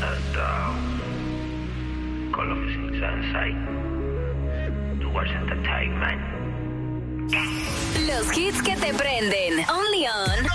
Columbus Inside. Towards Entertainment. Los hits que te prenden. Only on